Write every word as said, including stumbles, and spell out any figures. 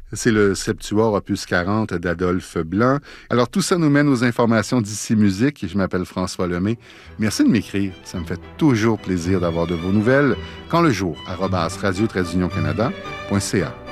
C'est le Septuor opus quarante d'Adolphe Blanc. Alors, tout ça nous mène aux informations d'ici musique. Je m'appelle François Lemay. Merci de m'écrire. Ça me fait toujours plaisir d'avoir de vos nouvelles. Quand le jour, arobase radio-canada point c a.